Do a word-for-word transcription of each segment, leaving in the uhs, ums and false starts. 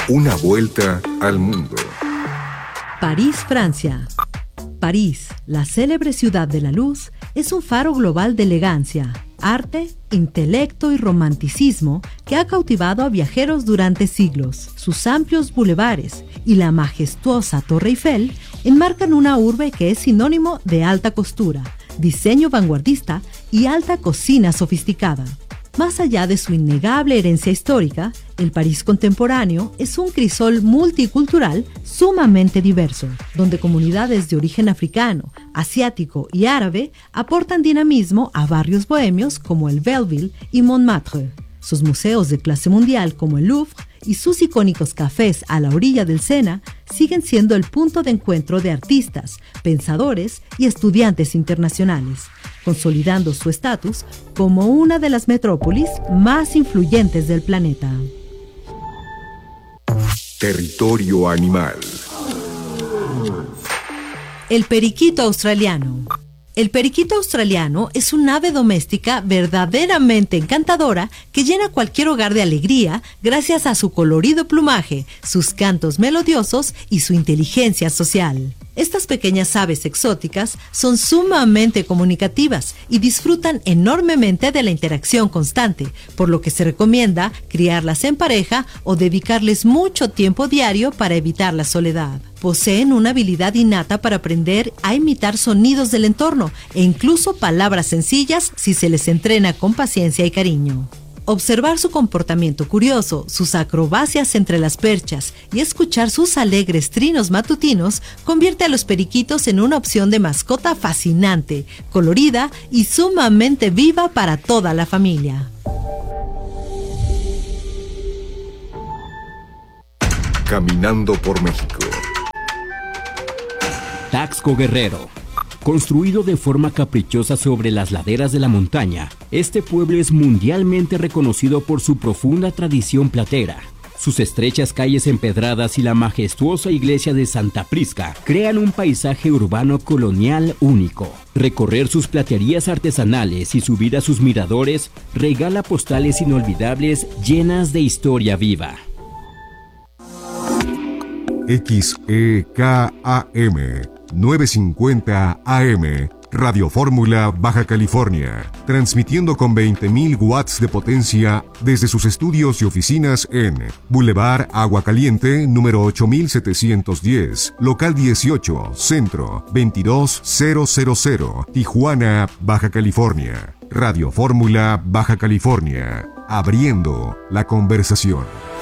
Una vuelta al mundo. París, Francia. París, la célebre ciudad de la luz, es un faro global de elegancia, arte, intelecto y romanticismo que ha cautivado a viajeros durante siglos. Sus amplios bulevares y la majestuosa Torre Eiffel enmarcan una urbe que es sinónimo de alta costura, diseño vanguardista y alta cocina sofisticada. Más allá de su innegable herencia histórica, el París contemporáneo es un crisol multicultural sumamente diverso, donde comunidades de origen africano, asiático y árabe aportan dinamismo a barrios bohemios como el Belleville y Montmartre. Sus museos de clase mundial como el Louvre y sus icónicos cafés a la orilla del Sena siguen siendo el punto de encuentro de artistas, pensadores y estudiantes internacionales, consolidando su estatus como una de las metrópolis más influyentes del planeta. Territorio animal. El periquito australiano. El periquito australiano es un ave doméstica verdaderamente encantadora que llena cualquier hogar de alegría gracias a su colorido plumaje, sus cantos melodiosos y su inteligencia social. Estas pequeñas aves exóticas son sumamente comunicativas y disfrutan enormemente de la interacción constante, por lo que se recomienda criarlas en pareja o dedicarles mucho tiempo diario para evitar la soledad. Poseen una habilidad innata para aprender a imitar sonidos del entorno e incluso palabras sencillas si se les entrena con paciencia y cariño. Observar su comportamiento curioso, sus acrobacias entre las perchas y escuchar sus alegres trinos matutinos convierte a los periquitos en una opción de mascota fascinante, colorida y sumamente viva para toda la familia. Caminando por México. Taxco Guerrero. Construido de forma caprichosa sobre las laderas de la montaña, este pueblo es mundialmente reconocido por su profunda tradición platera. Sus estrechas calles empedradas y la majestuosa iglesia de Santa Prisca crean un paisaje urbano colonial único. Recorrer sus platerías artesanales y subir a sus miradores regala postales inolvidables llenas de historia viva. X E K A M novecientos cincuenta A M, Radio Fórmula, Baja California, transmitiendo con veinte mil watts de potencia desde sus estudios y oficinas en Boulevard Agua Caliente, número ocho mil setecientos diez, local dieciocho, Centro, veintidós mil, Tijuana, Baja California. Radio Fórmula, Baja California, abriendo la conversación.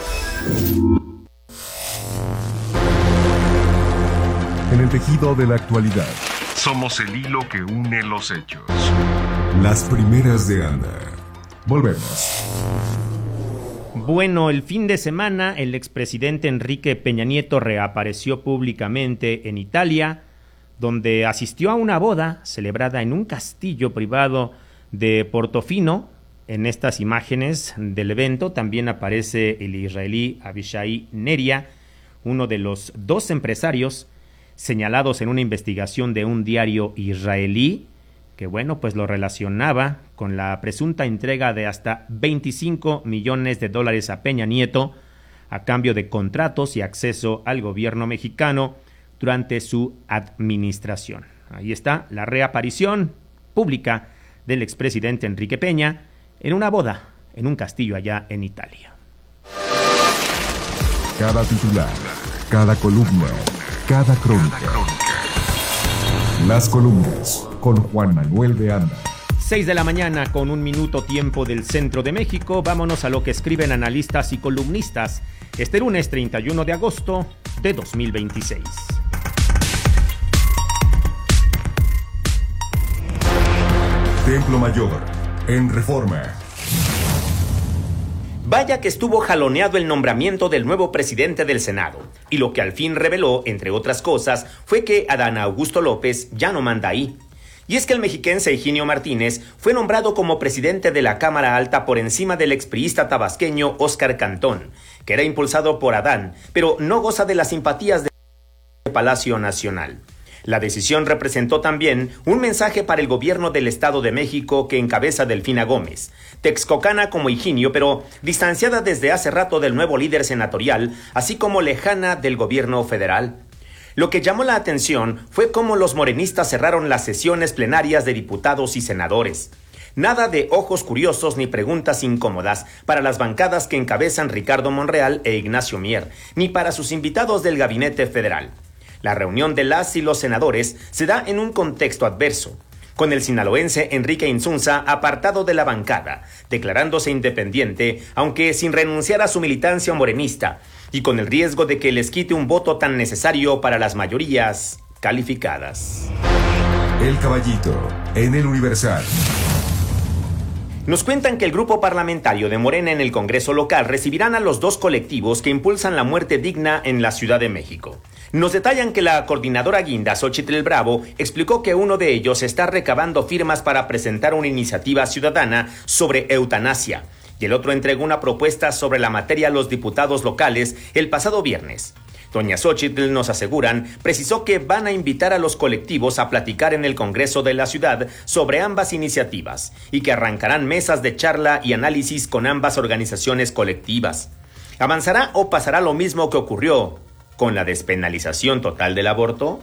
En el tejido de la actualidad, somos el hilo que une los hechos. Las primeras de Anda. Volvemos. Bueno, el fin de semana el expresidente Enrique Peña Nieto reapareció públicamente en Italia, donde asistió a una boda celebrada en un castillo privado de Portofino. En estas imágenes del evento también aparece el israelí Avishai Neria, uno de los dos empresarios señalados en una investigación de un diario israelí, que bueno, pues lo relacionaba con la presunta entrega de hasta veinticinco millones de dólares a Peña Nieto a cambio de contratos y acceso al gobierno mexicano durante su administración. Ahí está la reaparición pública del expresidente Enrique Peña en una boda en un castillo allá en Italia. Cada titular, cada columna, cada crónica. Las columnas con Juan Manuel de Anda. seis de la mañana con un minuto tiempo del centro de México. Vámonos a lo que escriben analistas y columnistas este lunes treinta y uno de agosto de dos mil veintiséis. Templo Mayor, en Reforma. Vaya que estuvo jaloneado el nombramiento del nuevo presidente del Senado, y lo que al fin reveló, entre otras cosas, fue que Adán Augusto López ya no manda ahí. Y es que el mexiquense Higinio Martínez fue nombrado como presidente de la Cámara Alta por encima del expriista tabasqueño Óscar Cantón, que era impulsado por Adán, pero no goza de las simpatías del Palacio Nacional. La decisión representó también un mensaje para el gobierno del Estado de México que encabeza Delfina Gómez, texcocana como Higinio, pero distanciada desde hace rato del nuevo líder senatorial, así como lejana del gobierno federal. Lo que llamó la atención fue cómo los morenistas cerraron las sesiones plenarias de diputados y senadores. Nada de ojos curiosos ni preguntas incómodas para las bancadas que encabezan Ricardo Monreal e Ignacio Mier, ni para sus invitados del gabinete federal. La reunión de las y los senadores se da en un contexto adverso, con el sinaloense Enrique Insunza apartado de la bancada, declarándose independiente, aunque sin renunciar a su militancia morenista, y con el riesgo de que les quite un voto tan necesario para las mayorías calificadas. El Caballito, en el Universal. Nos cuentan que el grupo parlamentario de Morena en el Congreso local recibirán a los dos colectivos que impulsan la muerte digna en la Ciudad de México. Nos detallan que la coordinadora guinda, Xochitl Bravo, explicó que uno de ellos está recabando firmas para presentar una iniciativa ciudadana sobre eutanasia, y el otro entregó una propuesta sobre la materia a los diputados locales el pasado viernes. Doña Xochitl, nos aseguran, precisó que van a invitar a los colectivos a platicar en el Congreso de la ciudad sobre ambas iniciativas y que arrancarán mesas de charla y análisis con ambas organizaciones colectivas. ¿Avanzará o pasará lo mismo que ocurrió con la despenalización total del aborto?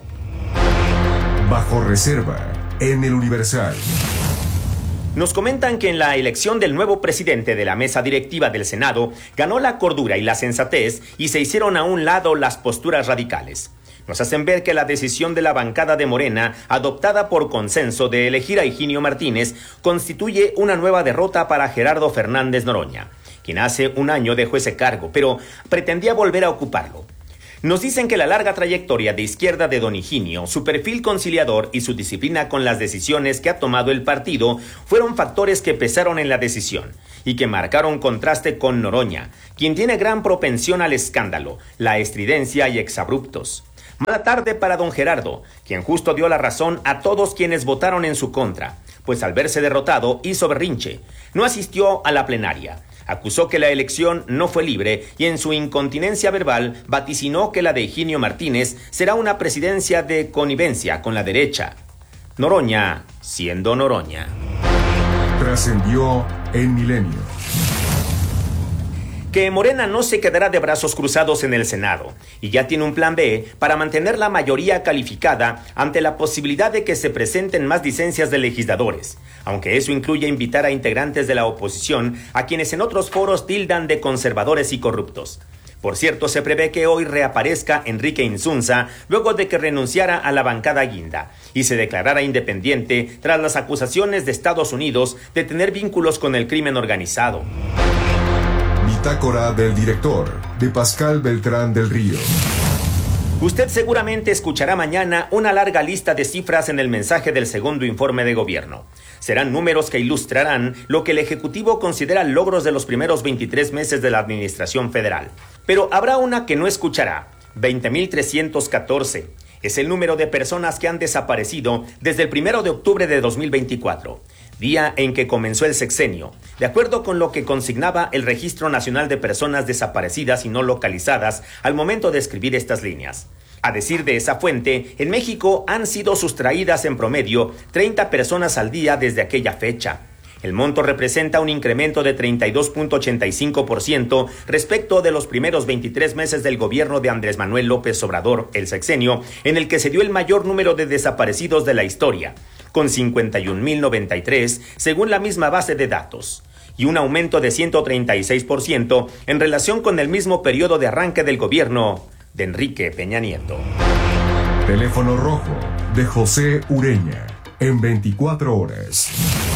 Bajo reserva, en el Universal. Nos comentan que en la elección del nuevo presidente de la mesa directiva del Senado ganó la cordura y la sensatez y se hicieron a un lado las posturas radicales. Nos hacen ver que la decisión de la bancada de Morena, adoptada por consenso de elegir a Higinio Martínez, constituye una nueva derrota para Gerardo Fernández Noroña, quien hace un año dejó ese cargo, pero pretendía volver a ocuparlo. Nos dicen que la larga trayectoria de izquierda de don Higinio, su perfil conciliador y su disciplina con las decisiones que ha tomado el partido fueron factores que pesaron en la decisión y que marcaron contraste con Noroña, quien tiene gran propensión al escándalo, la estridencia y exabruptos. Mala tarde para don Gerardo, quien justo dio la razón a todos quienes votaron en su contra, pues al verse derrotado hizo berrinche, no asistió a la plenaria. Acusó que la elección no fue libre y en su incontinencia verbal vaticinó que la de Higinio Martínez será una presidencia de connivencia con la derecha. Noroña siendo Noroña. Trascendió en Milenio. Que Morena no se quedará de brazos cruzados en el Senado y ya tiene un plan B para mantener la mayoría calificada ante la posibilidad de que se presenten más licencias de legisladores, aunque eso incluye invitar a integrantes de la oposición a quienes en otros foros tildan de conservadores y corruptos. Por cierto, se prevé que hoy reaparezca Enrique Insunza luego de que renunciara a la bancada guinda y se declarara independiente tras las acusaciones de Estados Unidos de tener vínculos con el crimen organizado. Bitácora del director, de Pascal Beltrán del Río. Usted seguramente escuchará mañana una larga lista de cifras en el mensaje del segundo informe de gobierno. Serán números que ilustrarán lo que el Ejecutivo considera logros de los primeros veintitrés meses de la Administración Federal. Pero habrá una que no escuchará, veinte mil trescientos catorce. Es el número de personas que han desaparecido desde el primero de octubre de dos mil veinticuatro. Día en que comenzó el sexenio, de acuerdo con lo que consignaba el Registro Nacional de Personas Desaparecidas y No Localizadas al momento de escribir estas líneas. A decir de esa fuente, en México han sido sustraídas en promedio treinta personas al día desde aquella fecha. El monto representa un incremento de treinta y dos punto ochenta y cinco por ciento respecto de los primeros veintitrés meses del gobierno de Andrés Manuel López Obrador, el sexenio, en el que se dio el mayor número de desaparecidos de la historia, con cincuenta y un mil noventa y tres, según la misma base de datos, y un aumento de ciento treinta y seis por ciento en relación con el mismo periodo de arranque del gobierno de Enrique Peña Nieto. Teléfono rojo de José Ureña, en veinticuatro horas.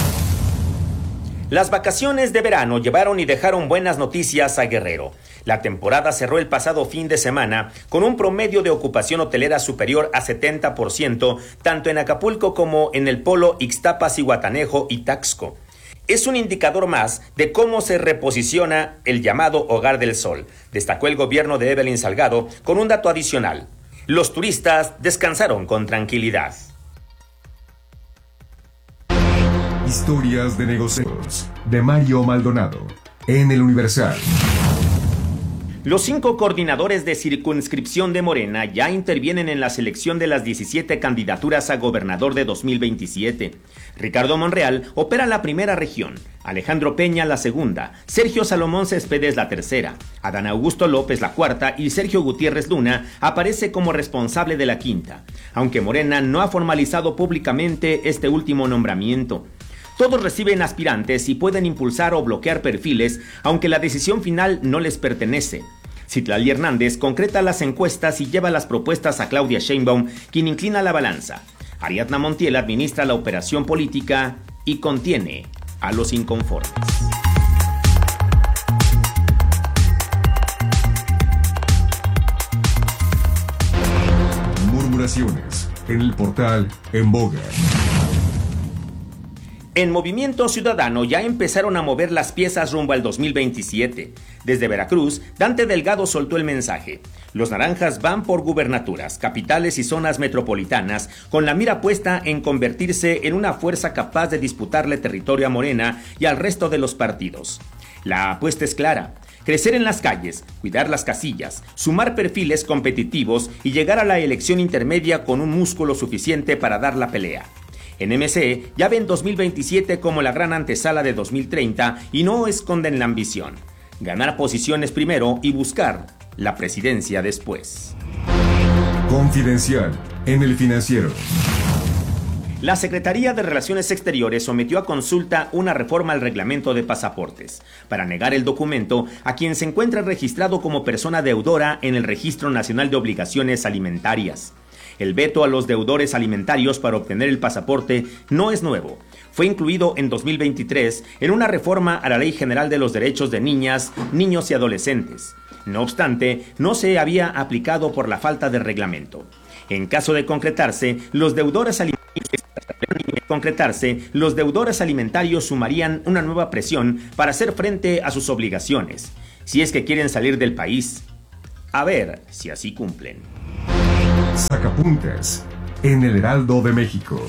Las vacaciones de verano llevaron y dejaron buenas noticias a Guerrero. La temporada cerró el pasado fin de semana con un promedio de ocupación hotelera superior a setenta por ciento, tanto en Acapulco como en el polo Ixtapas, Zihuatanejo y Taxco. Es un indicador más de cómo se reposiciona el llamado Hogar del Sol, destacó el gobierno de Evelyn Salgado con un dato adicional. Los turistas descansaron con tranquilidad. Historias de negocios, de Mario Maldonado, en el Universal. Los cinco coordinadores de circunscripción de Morena ya intervienen en la selección de las diecisiete candidaturas a gobernador de dos mil veintisiete. Ricardo Monreal opera la primera región, Alejandro Peña la segunda, Sergio Salomón Céspedes la tercera, Adán Augusto López la cuarta y Sergio Gutiérrez Luna aparece como responsable de la quinta, aunque Morena no ha formalizado públicamente este último nombramiento. Todos reciben aspirantes y pueden impulsar o bloquear perfiles, aunque la decisión final no les pertenece. Citlali Hernández concreta las encuestas y lleva las propuestas a Claudia Sheinbaum, quien inclina la balanza. Ariadna Montiel administra la operación política y contiene a los inconformes. Murmuraciones en el portal En Boga. En Movimiento Ciudadano ya empezaron a mover las piezas rumbo al dos mil veintisiete. Desde Veracruz, Dante Delgado soltó el mensaje. Los naranjas van por gubernaturas, capitales y zonas metropolitanas, con la mira puesta en convertirse en una fuerza capaz de disputarle territorio a Morena y al resto de los partidos. La apuesta es clara: crecer en las calles, cuidar las casillas, sumar perfiles competitivos y llegar a la elección intermedia con un músculo suficiente para dar la pelea. En M C ya ven dos mil veintisiete como la gran antesala de dos mil treinta y no esconden la ambición: ganar posiciones primero y buscar la presidencia después. Confidencial en El Financiero. La Secretaría de Relaciones Exteriores sometió a consulta una reforma al reglamento de pasaportes para negar el documento a quien se encuentra registrado como persona deudora en el Registro Nacional de Obligaciones Alimentarias. El veto a los deudores alimentarios para obtener el pasaporte no es nuevo. Fue incluido en dos mil veintitrés en una reforma a la Ley General de los Derechos de Niñas, Niños y Adolescentes. No obstante, no se había aplicado por la falta de reglamento. En caso de concretarse, los deudores alimentarios, concretarse, los deudores alimentarios sumarían una nueva presión para hacer frente a sus obligaciones, si es que quieren salir del país. A ver si así cumplen. Sacapuntas en El Heraldo de México.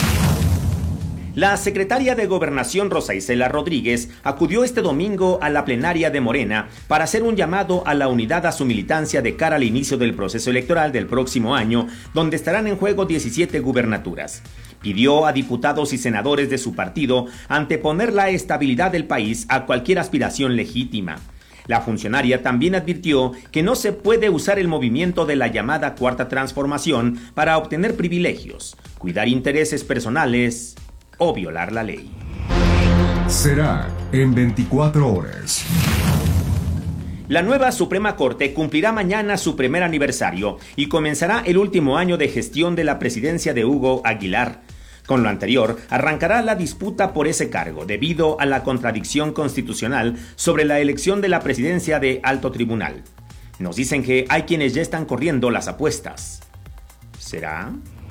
La secretaria de Gobernación Rosa Isela Rodríguez acudió este domingo a la plenaria de Morena para hacer un llamado a la unidad a su militancia de cara al inicio del proceso electoral del próximo año, donde estarán en juego diecisiete gubernaturas. Pidió a diputados y senadores de su partido anteponer la estabilidad del país a cualquier aspiración legítima. La funcionaria también advirtió que no se puede usar el movimiento de la llamada Cuarta Transformación para obtener privilegios, cuidar intereses personales o violar la ley. Será en veinticuatro horas. La nueva Suprema Corte cumplirá mañana su primer aniversario y comenzará el último año de gestión de la presidencia de Hugo Aguilar. Con lo anterior, arrancará la disputa por ese cargo debido a la contradicción constitucional sobre la elección de la presidencia de Alto Tribunal. Nos dicen que hay quienes ya están corriendo las apuestas. ¿Será?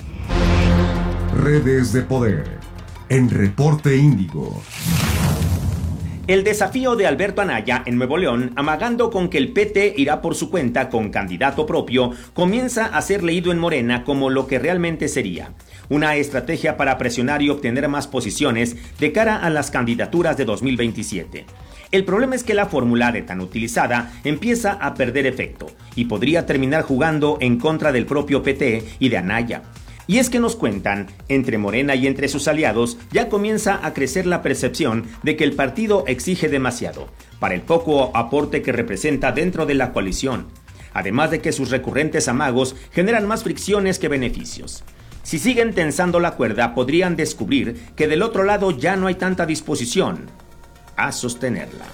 Redes de poder en Reporte Índigo. El desafío de Alberto Anaya en Nuevo León, amagando con que el P T irá por su cuenta con candidato propio, comienza a ser leído en Morena como lo que realmente sería: una estrategia para presionar y obtener más posiciones de cara a las candidaturas de dos mil veintisiete. El problema es que la fórmula de tan utilizada empieza a perder efecto y podría terminar jugando en contra del propio P T y de Anaya. Y es que nos cuentan, entre Morena y entre sus aliados, ya comienza a crecer la percepción de que el partido exige demasiado, para el poco aporte que representa dentro de la coalición, además de que sus recurrentes amagos generan más fricciones que beneficios. Si siguen tensando la cuerda, podrían descubrir que del otro lado ya no hay tanta disposición a sostenerla.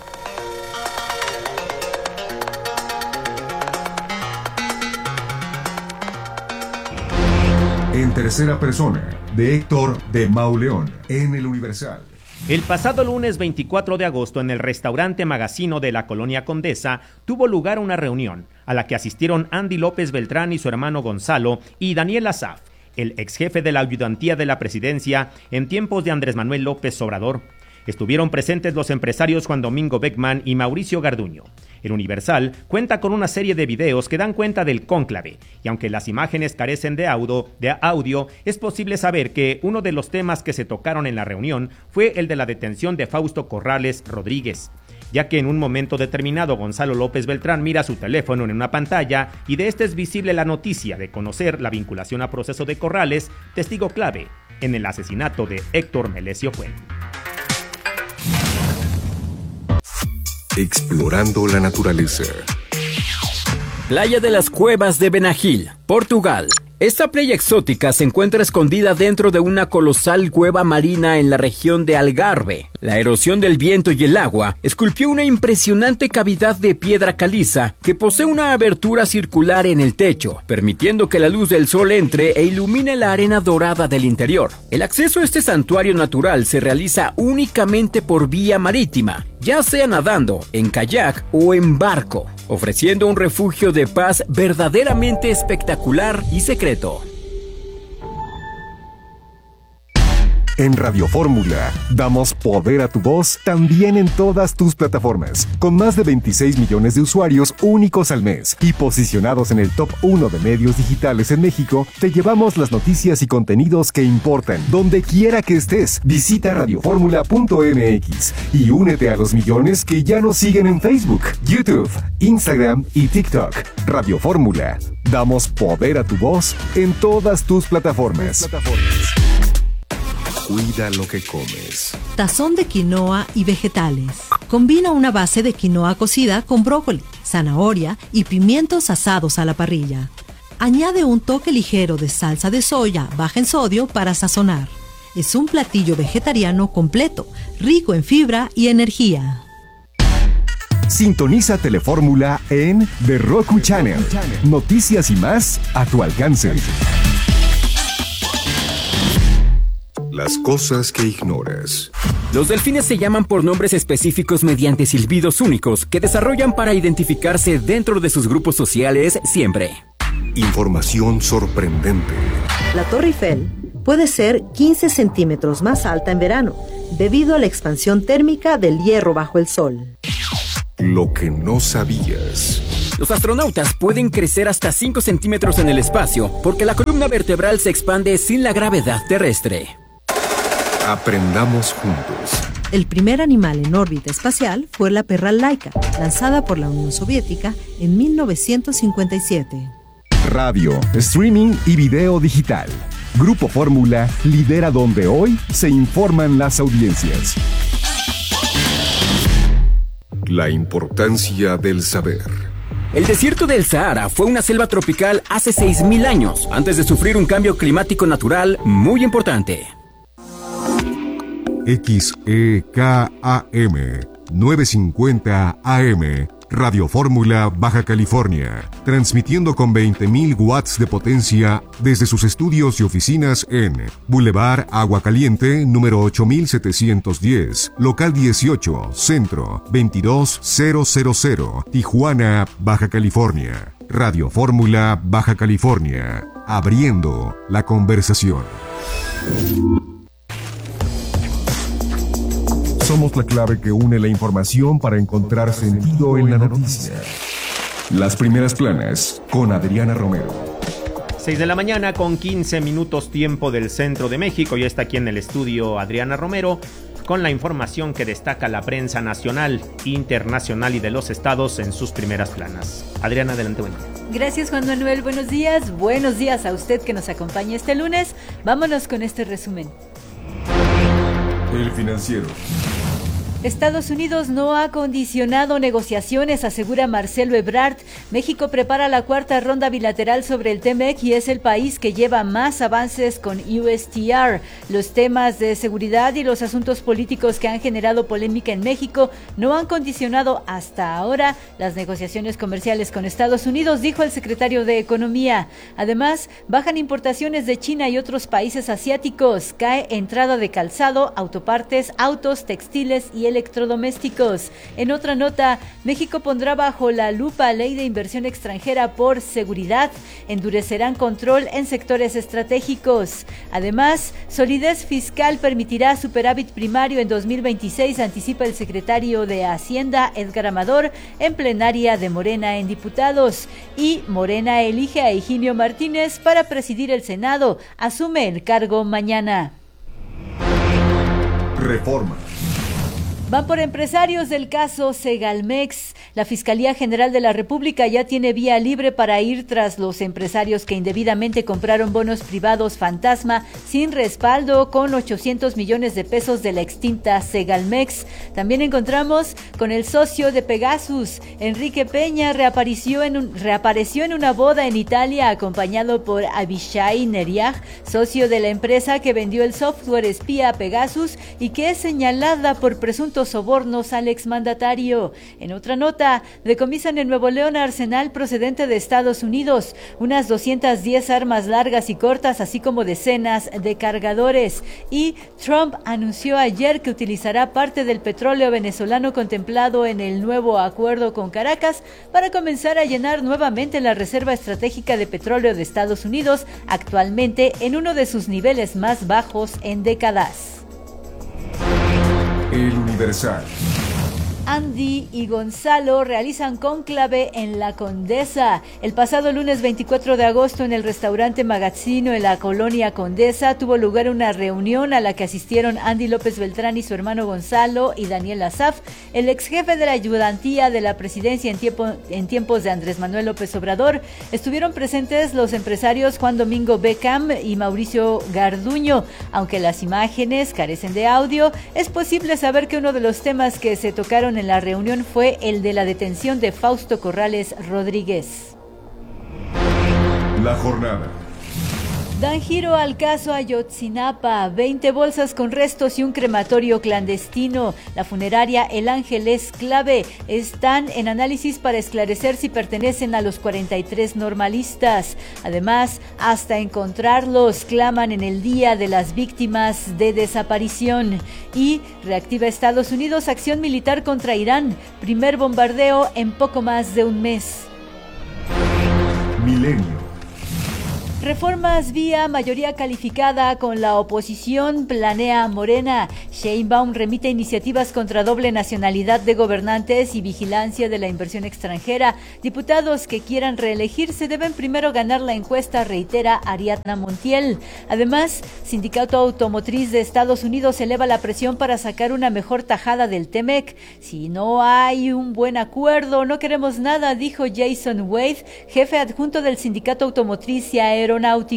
En tercera persona, de Héctor de Mauleón, en El Universal. El pasado lunes veinticuatro de agosto, en el restaurante Magazino de la Colonia Condesa, tuvo lugar una reunión a la que asistieron Andy López Beltrán y su hermano Gonzalo y Daniel Asaf, el ex jefe de la ayudantía de la presidencia en tiempos de Andrés Manuel López Obrador. Estuvieron presentes los empresarios Juan Domingo Beckman y Mauricio Garduño. El Universal cuenta con una serie de videos que dan cuenta del cónclave, y aunque las imágenes carecen de audio, de audio, es posible saber que uno de los temas que se tocaron en la reunión fue el de la detención de Fausto Corrales Rodríguez. ya que en un momento determinado Gonzalo López Beltrán mira su teléfono en una pantalla y de este es visible la noticia de conocer la vinculación a proceso de Corrales, testigo clave en el asesinato de Héctor Melesio Juez. Explorando la naturaleza. Playa de las Cuevas de Benagil, Portugal. Esta playa exótica se encuentra escondida dentro de una colosal cueva marina en la región de Algarve. La erosión del viento y el agua esculpió una impresionante cavidad de piedra caliza que posee una abertura circular en el techo, permitiendo que la luz del sol entre e ilumine la arena dorada del interior. El acceso a este santuario natural se realiza únicamente por vía marítima, ya sea nadando, en kayak o en barco, ofreciendo un refugio de paz verdaderamente espectacular y secreto. En Radio Fórmula, damos poder a tu voz también en todas tus plataformas, con más de veintiséis millones de usuarios únicos al mes y posicionados en el top uno de medios digitales en México. Te llevamos las noticias y contenidos que importan, donde quiera que estés. Visita radio fórmula punto m x y únete a los millones que ya nos siguen en Facebook, YouTube, Instagram y TikTok. Radio Fórmula, damos poder a tu voz en todas tus plataformas. Cuida lo que comes. Tazón de quinoa y vegetales. Combina una base de quinoa cocida con brócoli, zanahoria y pimientos asados a la parrilla. Añade un toque ligero de salsa de soya baja en sodio para sazonar. Es un platillo vegetariano completo, rico en fibra y energía. Sintoniza Telefórmula en The Roku Channel. Noticias y más a tu alcance. Las cosas que ignoras. Los delfines se llaman por nombres específicos mediante silbidos únicos que desarrollan para identificarse dentro de sus grupos sociales siempre. Información sorprendente. La Torre Eiffel puede ser quince centímetros más alta en verano, debido a la expansión térmica del hierro bajo el sol. Lo que no sabías. Los astronautas pueden crecer hasta cinco centímetros en el espacio porque la columna vertebral se expande sin la gravedad terrestre. Aprendamos juntos. El primer animal en órbita espacial fue la perra Laika, lanzada por la Unión Soviética en mil novecientos cincuenta y siete. Radio, streaming y video digital. Grupo Fórmula lidera donde hoy se informan las audiencias. La importancia del saber. El desierto del Sahara fue una selva tropical hace seis mil años, antes de sufrir un cambio climático natural muy importante. X E K A M novecientos cincuenta A M Radio Fórmula Baja California, transmitiendo con veinte mil watts de potencia desde sus estudios y oficinas en Boulevard Agua Caliente, número ocho mil setecientos diez, local dieciocho, Centro, veintidós mil, Tijuana, Baja California. Radio Fórmula Baja California, abriendo la conversación. Somos la clave que une la información para encontrar sentido en la noticia. Las primeras planas con Adriana Romero. seis de la mañana con quince minutos tiempo del centro de México. Ya está aquí en el estudio Adriana Romero con la información que destaca la prensa nacional, internacional y de los estados en sus primeras planas. Adriana, adelante, buen día. Gracias, Juan Manuel. Buenos días. Buenos días a usted que nos acompaña este lunes. Vámonos con este resumen. El Financiero. Estados Unidos no ha condicionado negociaciones, asegura Marcelo Ebrard. México prepara la cuarta ronda bilateral sobre el T-MEC y es el país que lleva más avances con U S T R. Los temas de seguridad y los asuntos políticos que han generado polémica en México no han condicionado hasta ahora las negociaciones comerciales con Estados Unidos, dijo el secretario de Economía. Además, bajan importaciones de China y otros países asiáticos. Cae entrada de calzado, autopartes, autos, textiles y electrodomésticos. En otra nota, México pondrá bajo la lupa ley de inversión extranjera por seguridad. Endurecerán control en sectores estratégicos. Además, solidez fiscal permitirá superávit primario en dos mil veintiséis, anticipa el secretario de Hacienda, Edgar Amador, en plenaria de Morena en diputados. Y Morena elige a Higinio Martínez para presidir el Senado. Asume el cargo mañana. Reforma. Van por empresarios del caso Segalmex. La Fiscalía General de la República ya tiene vía libre para ir tras los empresarios que indebidamente compraron bonos privados fantasma sin respaldo con ochocientos millones de pesos de la extinta Segalmex. También encontramos con el socio de Pegasus. Enrique Peña reapareció en, un, reapareció en una boda en Italia acompañado por Avishai Neriag, socio de la empresa que vendió el software espía a Pegasus y que es señalada por presuntos sobornos al exmandatario. En otra nota, decomisan en Nuevo León arsenal procedente de Estados Unidos, unas doscientas diez armas largas y cortas, así como decenas de cargadores. Y Trump anunció ayer que utilizará parte del petróleo venezolano contemplado en el nuevo acuerdo con Caracas para comenzar a llenar nuevamente la reserva estratégica de petróleo de Estados Unidos, actualmente en uno de sus niveles más bajos en décadas. El Universal. Andy y Gonzalo realizan cónclave en La Condesa. El pasado lunes veinticuatro de agosto en el restaurante Magazzino en la colonia Condesa tuvo lugar una reunión a la que asistieron Andy López Beltrán y su hermano Gonzalo y Daniel Asaf, el ex jefe de la ayudantía de la presidencia en, tiempo, en tiempos de Andrés Manuel López Obrador. Estuvieron presentes los empresarios Juan Domingo Beckham y Mauricio Garduño. Aunque las imágenes carecen de audio, es posible saber que uno de los temas que se tocaron en la reunión fue el de la detención de Fausto Corrales Rodríguez. La jornada. Dan giro al caso Ayotzinapa, veinte bolsas con restos y un crematorio clandestino. La funeraria El Ángel es clave. Están en análisis para esclarecer si pertenecen a los cuarenta y tres normalistas. Además, hasta encontrarlos, claman en el Día de las Víctimas de Desaparición. Y reactiva Estados Unidos acción militar contra Irán. Primer bombardeo en poco más de un mes. Milenio. Reformas vía mayoría calificada con la oposición, planea Morena. Sheinbaum remite iniciativas contra doble nacionalidad de gobernantes y vigilancia de la inversión extranjera. Diputados que quieran reelegirse deben primero ganar la encuesta, reitera Ariadna Montiel. Además, Sindicato Automotriz de Estados Unidos eleva la presión para sacar una mejor tajada del T-MEC. Si no hay un buen acuerdo, no queremos nada, dijo Jason Wade, jefe adjunto del Sindicato Automotriz y Aeronáutico.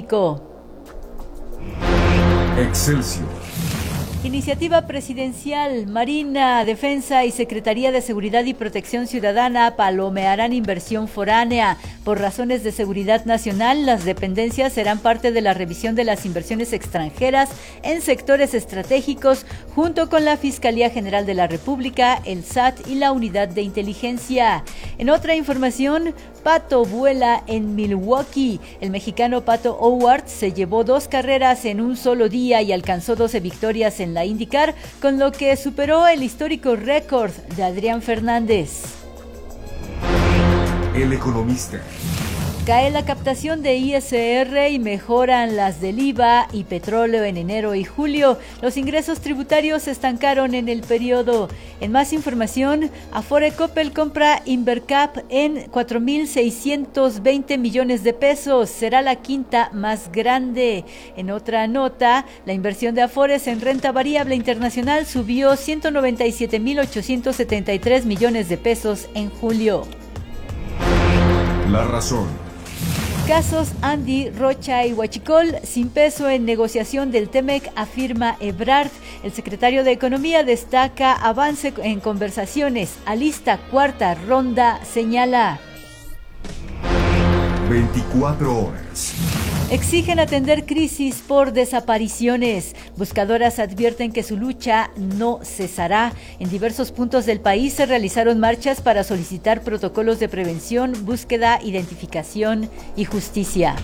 Excelsior. Iniciativa presidencial, Marina, Defensa y Secretaría de Seguridad y Protección Ciudadana palomearán inversión foránea. Por razones de seguridad nacional, las dependencias serán parte de la revisión de las inversiones extranjeras en sectores estratégicos, junto con la Fiscalía General de la República, el S A T y la Unidad de Inteligencia. En otra información, Pato vuela en Milwaukee. El mexicano Pato O'Ward se llevó dos carreras en un solo día y alcanzó doce victorias en la IndyCar, con lo que superó el histórico récord de Adrián Fernández. El Economista. Cae la captación de I S R y mejoran las del I V A y petróleo en enero y julio. Los ingresos tributarios se estancaron en el periodo. En más información, Afore Coppel compra Invercap en cuatro mil seiscientos veinte millones de pesos. Será la quinta más grande. En otra nota, la inversión de Afores en renta variable internacional subió ciento noventa y siete mil ochocientos setenta y tres millones de pesos en julio. La razón. Casos Andy, Rocha y Huachicol sin peso en negociación del T-MEC, afirma Ebrard. El secretario de Economía destaca avance en conversaciones. Alista cuarta ronda, señala. veinticuatro horas. Exigen atender crisis por desapariciones. Buscadoras advierten que su lucha no cesará. En diversos puntos del país se realizaron marchas para solicitar protocolos de prevención, búsqueda, identificación y justicia.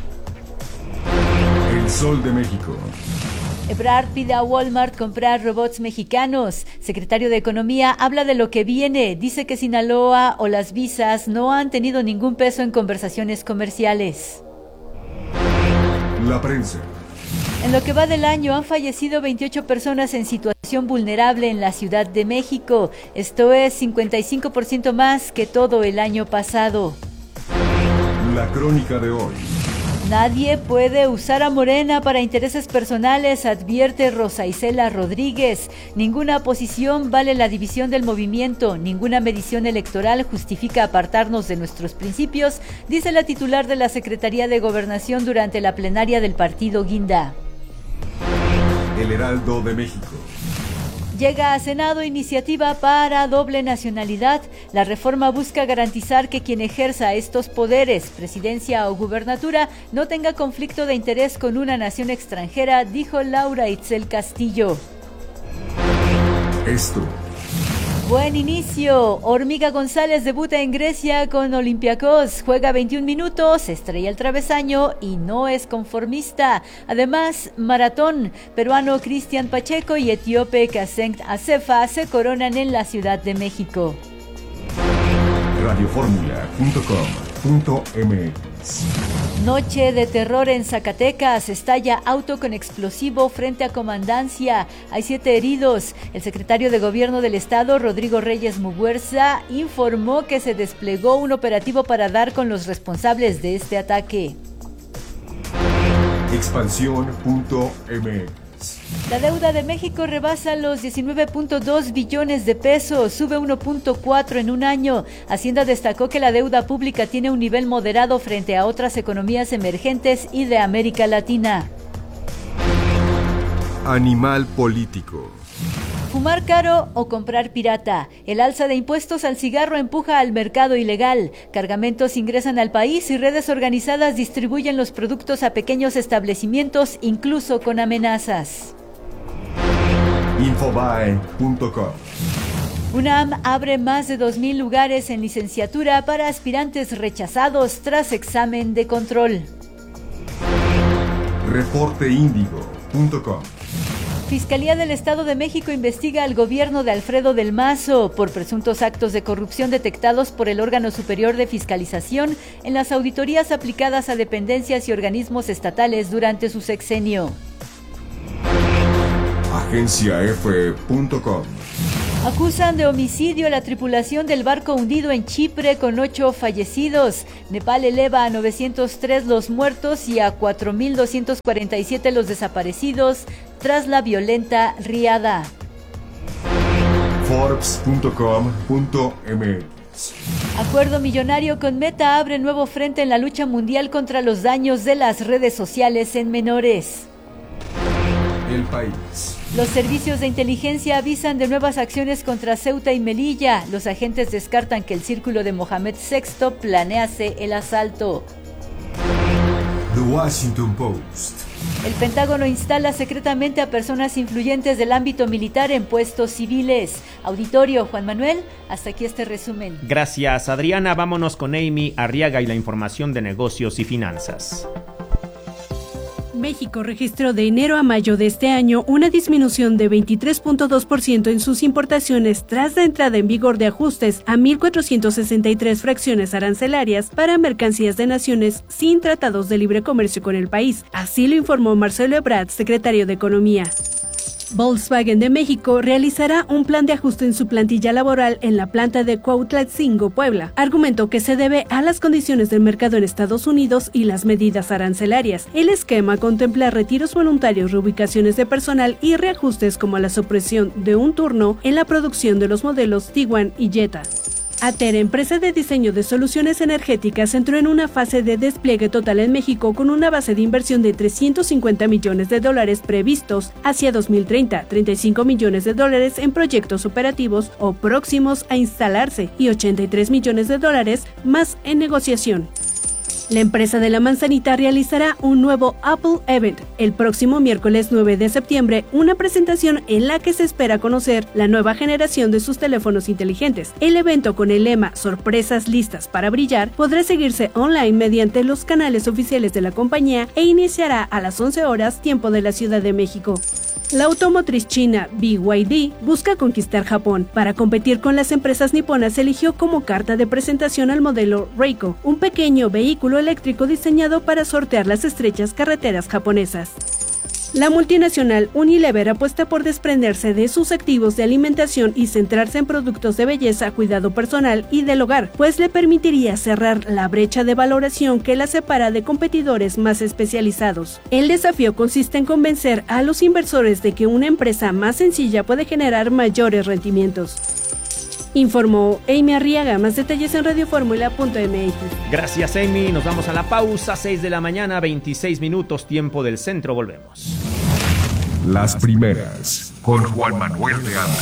El Sol de México. Ebrard pide a Walmart comprar robots mexicanos. Secretario de Economía habla de lo que viene. Dice que Sinaloa o las visas no han tenido ningún peso en conversaciones comerciales. La prensa. En lo que va del año han fallecido veintiocho personas en situación vulnerable en la Ciudad de México. Esto es cincuenta y cinco por ciento más que todo el año pasado. La crónica de hoy. Nadie puede usar a Morena para intereses personales, advierte Rosa Isela Rodríguez. Ninguna posición vale la división del movimiento, ninguna medición electoral justifica apartarnos de nuestros principios, dice la titular de la Secretaría de Gobernación durante la plenaria del partido Guinda. El Heraldo de México. Llega a Senado iniciativa para doble nacionalidad. La reforma busca garantizar que quien ejerza estos poderes, presidencia o gubernatura, no tenga conflicto de interés con una nación extranjera, dijo Laura Itzel Castillo. Esto. Buen inicio. Hormiga González debuta en Grecia con Olympiacos. Juega veintiún minutos, estrella el travesaño y no es conformista. Además, maratón. Peruano Cristian Pacheco y etíope Kasengt Acefa se coronan en la Ciudad de México. radioformula punto com punto m x. Noche de terror en Zacatecas. Estalla auto con explosivo frente a comandancia. Hay siete heridos. El secretario de Gobierno del Estado, Rodrigo Reyes Muguerza, informó que se desplegó un operativo para dar con los responsables de este ataque. expansión punto m x. La deuda de México rebasa los diecinueve punto dos billones de pesos, sube uno punto cuatro en un año. Hacienda destacó que la deuda pública tiene un nivel moderado frente a otras economías emergentes y de América Latina. Animal político. Fumar caro o comprar pirata. El alza de impuestos al cigarro empuja al mercado ilegal. Cargamentos ingresan al país y redes organizadas distribuyen los productos a pequeños establecimientos, incluso con amenazas. infobae punto com. UNAM abre más de dos mil lugares en licenciatura para aspirantes rechazados tras examen de control. reporte índigo punto com. Fiscalía del Estado de México investiga al gobierno de Alfredo del Mazo por presuntos actos de corrupción detectados por el órgano superior de fiscalización en las auditorías aplicadas a dependencias y organismos estatales durante su sexenio. agencia efe punto com. Acusan de homicidio a la tripulación del barco hundido en Chipre con ocho fallecidos. Nepal eleva a novecientos tres los muertos y a cuatro mil doscientos cuarenta y siete los desaparecidos tras la violenta riada. forbes punto com punto m x. Acuerdo millonario con Meta abre nuevo frente en la lucha mundial contra los daños de las redes sociales en menores. El País. Los servicios de inteligencia avisan de nuevas acciones contra Ceuta y Melilla. Los agentes descartan que el círculo de Mohamed sexto planease el asalto. The Washington Post. El Pentágono instala secretamente a personas influyentes del ámbito militar en puestos civiles. Auditorio, Juan Manuel, hasta aquí este resumen. Gracias, Adriana. Vámonos con Amy Arriaga y la información de negocios y finanzas. México registró de enero a mayo de este año una disminución de veintitrés punto dos por ciento en sus importaciones tras la entrada en vigor de ajustes a mil cuatrocientos sesenta y tres fracciones arancelarias para mercancías de naciones sin tratados de libre comercio con el país. Así lo informó Marcelo Ebrard, secretario de Economía. Volkswagen de México realizará un plan de ajuste en su plantilla laboral en la planta de Cuautlatcingo, Puebla. Argumentó que se debe a las condiciones del mercado en Estados Unidos y las medidas arancelarias. El esquema contempla retiros voluntarios, reubicaciones de personal y reajustes como la supresión de un turno en la producción de los modelos Tiguan y Jetta. Ater, empresa de diseño de soluciones energéticas, entró en una fase de despliegue total en México con una base de inversión de trescientos cincuenta millones de dólares previstos hacia dos mil treinta, treinta y cinco millones de dólares en proyectos operativos o próximos a instalarse y ochenta y tres millones de dólares más en negociación. La empresa de la manzanita realizará un nuevo Apple Event el próximo miércoles nueve de septiembre, una presentación en la que se espera conocer la nueva generación de sus teléfonos inteligentes. El evento, con el lema "Sorpresas listas para brillar", podrá seguirse online mediante los canales oficiales de la compañía e iniciará a las once horas tiempo de la Ciudad de México. La automotriz china B Y D busca conquistar Japón. Para competir con las empresas niponas, eligió como carta de presentación al modelo Reiko, un pequeño vehículo eléctrico diseñado para sortear las estrechas carreteras japonesas. La multinacional Unilever apuesta por desprenderse de sus activos de alimentación y centrarse en productos de belleza, cuidado personal y del hogar, pues le permitiría cerrar la brecha de valoración que la separa de competidores más especializados. El desafío consiste en convencer a los inversores de que una empresa más sencilla puede generar mayores rendimientos. Informó Amy Arriaga. Más detalles en radioformula punto m x. Gracias, Amy. Nos vamos a la pausa. seis de la mañana, veintiséis minutos, tiempo del centro. Volvemos. Las primeras, con Juan Manuel de Anda.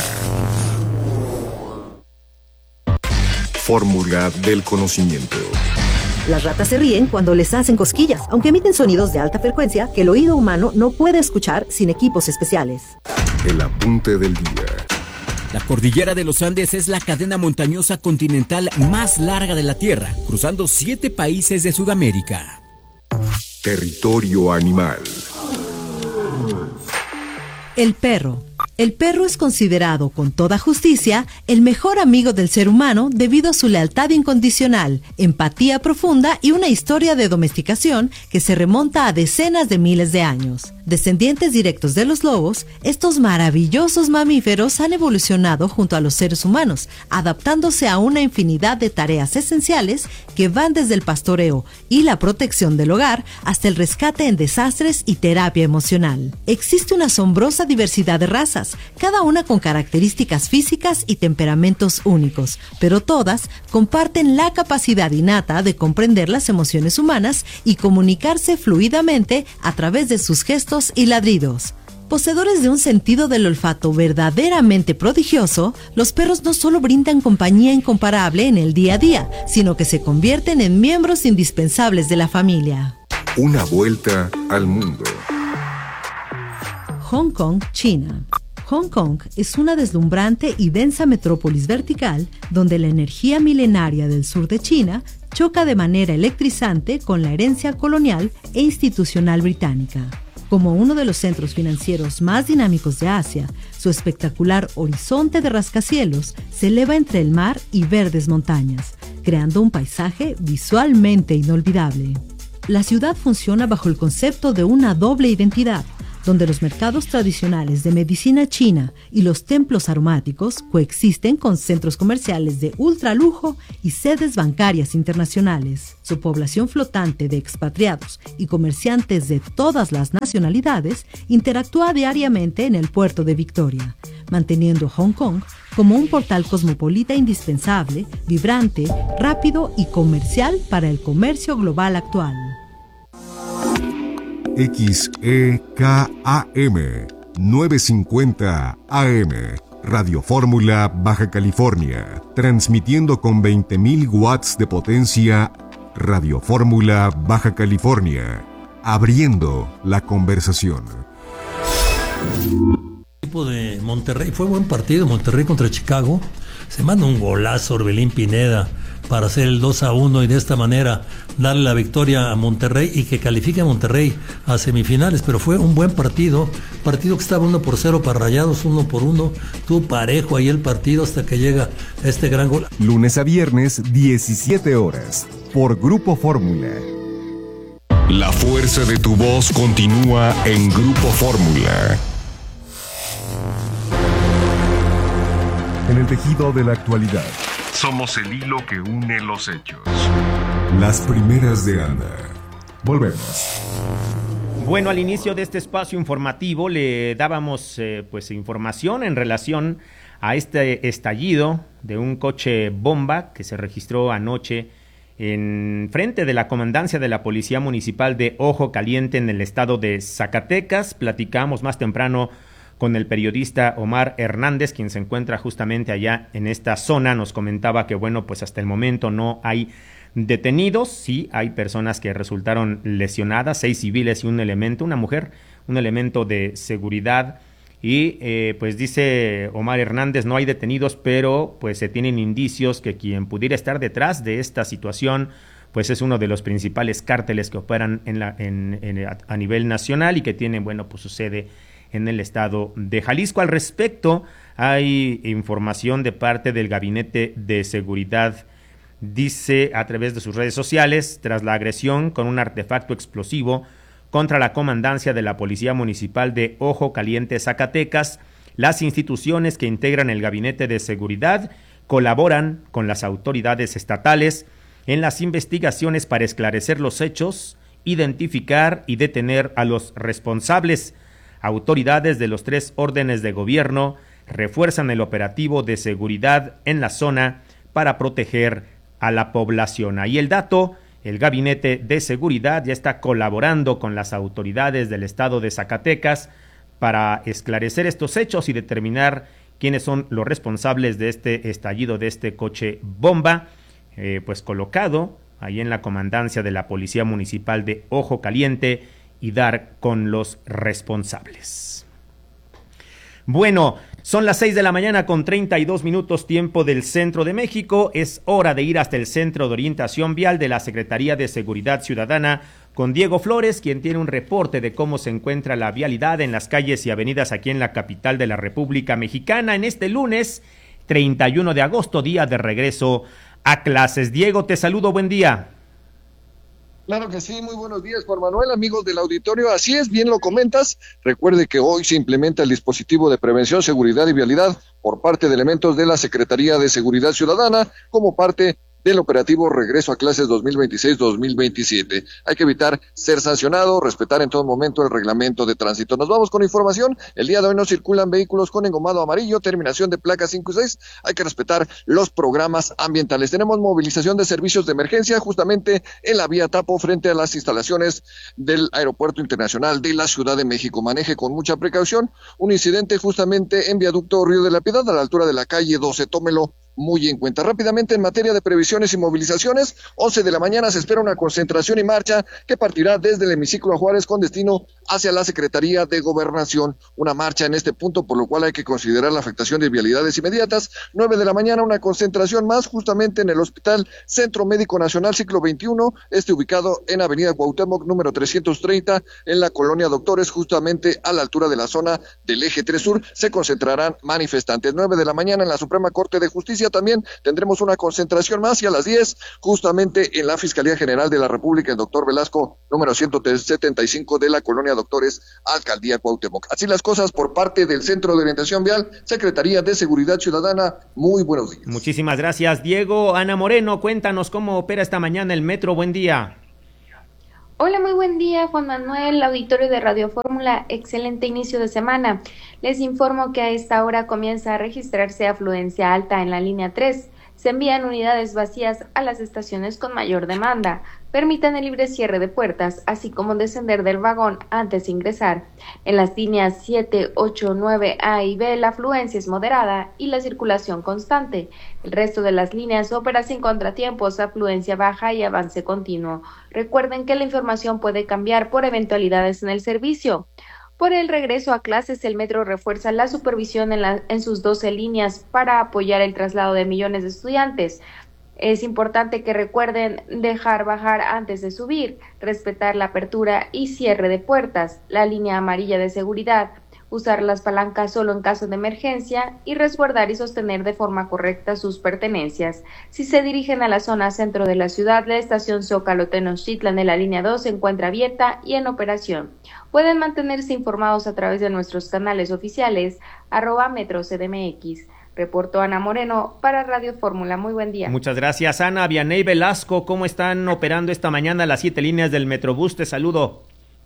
Fórmula del conocimiento. Las ratas se ríen cuando les hacen cosquillas, aunque emiten sonidos de alta frecuencia que el oído humano no puede escuchar sin equipos especiales. El apunte del día. La cordillera de los Andes es la cadena montañosa continental más larga de la Tierra, cruzando siete países de Sudamérica. Territorio animal. El perro. El perro es considerado, con toda justicia, el mejor amigo del ser humano debido a su lealtad incondicional, empatía profunda y una historia de domesticación que se remonta a decenas de miles de años. Descendientes directos de los lobos, estos maravillosos mamíferos han evolucionado junto a los seres humanos, adaptándose a una infinidad de tareas esenciales que van desde el pastoreo y la protección del hogar hasta el rescate en desastres y terapia emocional. Existe una asombrosa diversidad de razas, cada una con características físicas y temperamentos únicos, pero todas comparten la capacidad innata de comprender las emociones humanas y comunicarse fluidamente a través de sus gestos y ladridos. Poseedores de un sentido del olfato verdaderamente prodigioso, los perros no solo brindan compañía incomparable en el día a día, sino que se convierten en miembros indispensables de la familia. Una vuelta al mundo. Hong Kong, China. Hong Kong es una deslumbrante y densa metrópolis vertical donde la energía milenaria del sur de China choca de manera electrizante con la herencia colonial e institucional británica. Como uno de los centros financieros más dinámicos de Asia, su espectacular horizonte de rascacielos se eleva entre el mar y verdes montañas, creando un paisaje visualmente inolvidable. La ciudad funciona bajo el concepto de una doble identidad, donde los mercados tradicionales de medicina china y los templos aromáticos coexisten con centros comerciales de ultralujo y sedes bancarias internacionales. Su población flotante de expatriados y comerciantes de todas las nacionalidades interactúa diariamente en el puerto de Victoria, manteniendo Hong Kong como un portal cosmopolita indispensable, vibrante, rápido y comercial para el comercio global actual. X E K A M novecientos cincuenta A M, Radio Fórmula, Baja California, transmitiendo con veinte mil watts de potencia. Radio Fórmula, Baja California, abriendo la conversación. El equipo de Monterrey fue buen partido. Monterrey contra Chicago, se manda un golazo Orbelín Pineda para hacer el dos a uno y de esta manera darle la victoria a Monterrey y que califique a Monterrey a semifinales. Pero fue un buen partido, partido que estaba uno por cero para Rayados, uno por uno, tuvo parejo ahí el partido hasta que llega este gran gol. Lunes a viernes, diecisiete horas, por Grupo Fórmula. La fuerza de tu voz continúa en Grupo Fórmula. En el tejido de la actualidad, somos el hilo que une los hechos. Las primeras de Anda. Volvemos. Bueno, al inicio de este espacio informativo le dábamos eh, pues información en relación a este estallido de un coche bomba que se registró anoche en frente de la comandancia de la Policía Municipal de Ojo Caliente en el estado de Zacatecas. Platicamos más temprano con el periodista Omar Hernández, quien se encuentra justamente allá en esta zona. Nos comentaba que, bueno, pues hasta el momento no hay detenidos. Sí, hay personas que resultaron lesionadas, seis civiles y un elemento, una mujer, un elemento de seguridad. Y eh, pues dice Omar Hernández, no hay detenidos, pero pues se tienen indicios que quien pudiera estar detrás de esta situación pues es uno de los principales cárteles que operan en la, en, en, a nivel nacional y que tienen, bueno, pues su sede en el estado de Jalisco. Al respecto, hay información de parte del Gabinete de Seguridad. Dice a través de sus redes sociales, tras la agresión con un artefacto explosivo contra la comandancia de la Policía Municipal de Ojo Caliente, Zacatecas. Las instituciones que integran el Gabinete de Seguridad colaboran con las autoridades estatales en las investigaciones para esclarecer los hechos, identificar y detener a los responsables. Autoridades de los tres órdenes de gobierno refuerzan el operativo de seguridad en la zona para proteger a la población. Ahí el dato. El Gabinete de Seguridad ya está colaborando con las autoridades del estado de Zacatecas para esclarecer estos hechos y determinar quiénes son los responsables de este estallido de este coche bomba, eh, pues colocado ahí en la comandancia de la Policía Municipal de Ojo Caliente, y dar con los responsables. Bueno, son las seis de la mañana con treinta y dos minutos, tiempo del centro de México. Es hora de ir hasta el Centro de Orientación Vial de la Secretaría de Seguridad Ciudadana con Diego Flores, quien tiene un reporte de cómo se encuentra la vialidad en las calles y avenidas aquí en la capital de la República Mexicana en este lunes treinta y uno de agosto, día de regreso a clases. Diego, te saludo, buen día. Claro que sí, muy buenos días, Juan Manuel, amigos del auditorio. Así es, bien lo comentas. Recuerde que hoy se implementa el dispositivo de prevención, seguridad y vialidad por parte de elementos de la Secretaría de Seguridad Ciudadana como parte del operativo Regreso a Clases dos mil veintiséis dos mil veintisiete. Hay que evitar ser sancionado, respetar en todo momento el reglamento de tránsito. Nos vamos con información. El día de hoy no circulan vehículos con engomado amarillo, terminación de placa cinco y seis. Hay que respetar los programas ambientales. Tenemos movilización de servicios de emergencia justamente en la vía Tapo frente a las instalaciones del Aeropuerto Internacional de la Ciudad de México. Maneje con mucha precaución. Un incidente justamente en Viaducto Río de la Piedad a la altura de la calle doce. Tómelo muy en cuenta. Rápidamente, en materia de previsiones y movilizaciones, once de la mañana se espera una concentración y marcha que partirá desde el hemiciclo a Juárez con destino hacia la Secretaría de Gobernación. Una marcha en este punto, por lo cual hay que considerar la afectación de vialidades inmediatas. nueve de la mañana, una concentración más justamente en el Hospital Centro Médico Nacional Siglo veintiuno, este ubicado en Avenida Cuauhtémoc, número trescientos treinta, en la Colonia Doctores, justamente a la altura de la zona del Eje tres Sur, se concentrarán manifestantes. nueve de la mañana en la Suprema Corte de Justicia también tendremos una concentración más, y a las diez justamente en la Fiscalía General de la República, el doctor Velasco, número ciento setenta y cinco de la Colonia Doctores, Alcaldía Cuauhtémoc. Así las cosas por parte del Centro de Orientación Vial, Secretaría de Seguridad Ciudadana. Muy buenos días. Muchísimas gracias, Diego. Ana Moreno, cuéntanos cómo opera esta mañana el metro. Buen día. Hola, muy buen día, Juan Manuel, auditorio de Radio Fórmula, excelente inicio de semana. Les informo que a esta hora comienza a registrarse afluencia alta en la línea tres. Se envían unidades vacías a las estaciones con mayor demanda. Permitan el libre cierre de puertas, así como descender del vagón antes de ingresar. En las líneas siete, ocho, nueve A y B la afluencia es moderada y la circulación constante. El resto de las líneas opera sin contratiempos, afluencia baja y avance continuo. Recuerden que la información puede cambiar por eventualidades en el servicio. Por el regreso a clases, el metro refuerza la supervisión en, la, en sus doce líneas para apoyar el traslado de millones de estudiantes. Es importante que recuerden dejar bajar antes de subir, respetar la apertura y cierre de puertas, la línea amarilla de seguridad, usar las palancas solo en caso de emergencia y resguardar y sostener de forma correcta sus pertenencias. Si se dirigen a la zona centro de la ciudad, la estación Zócalo Tenochtitlan de la línea dos se encuentra abierta y en operación. Pueden mantenerse informados a través de nuestros canales oficiales, arroba Metro C D M X. Reportó Ana Moreno para Radio Fórmula. Muy buen día. Muchas gracias, Ana. Vianey Velasco, ¿cómo están operando esta mañana las siete líneas del Metrobús? Te saludo.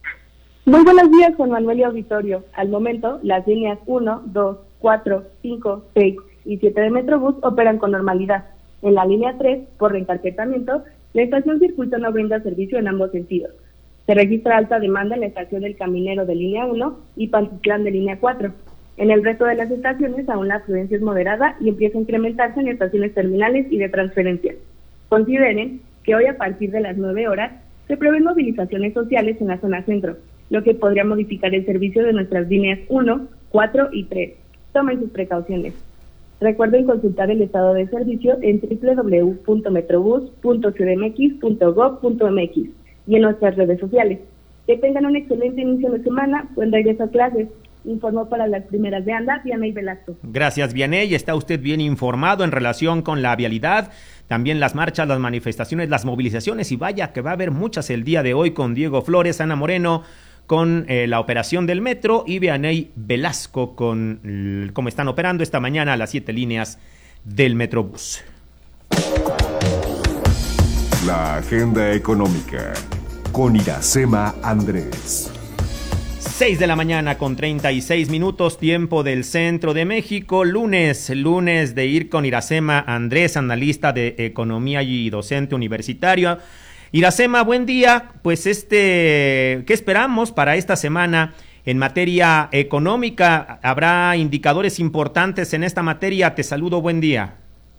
Muy buenos días, Juan Manuel y auditorio. Al momento, las líneas uno, dos, cuatro, cinco, seis y siete de Metrobús operan con normalidad. En la línea tres, por reencarpetamiento, la estación Circuito no brinda servicio en ambos sentidos. Se registra alta demanda en la estación del Caminero de línea uno y Pantitlán de línea cuatro. En el resto de las estaciones aún la afluencia es moderada y empieza a incrementarse en estaciones terminales y de transferencia. Consideren que hoy a partir de las nueve horas se prevén movilizaciones sociales en la zona centro, lo que podría modificar el servicio de nuestras líneas uno, cuatro y tres. Tomen sus precauciones. Recuerden consultar el estado de servicio en doble u doble u doble u punto metrobús punto c d m x punto gob punto m x y en nuestras redes sociales. Que tengan un excelente inicio de semana, buen regreso a clases. Informó para las primeras de ANDA, Vianey Velasco. Gracias, Vianey. Está usted bien informado en relación con la vialidad, también las marchas, las manifestaciones, las movilizaciones, y vaya que va a haber muchas el día de hoy con Diego Flores, Ana Moreno, con eh, la operación del metro, y Vianey Velasco con l- cómo están operando esta mañana las siete líneas del Metrobús. La agenda económica con Iracema Andrés. seis de la mañana con treinta y seis minutos, tiempo del centro de México, lunes, lunes de ir con Iracema Andrés, analista de economía y docente universitario. Iracema, buen día. Pues este, ¿qué esperamos para esta semana en materia económica? ¿Habrá indicadores importantes en esta materia? Te saludo, buen día.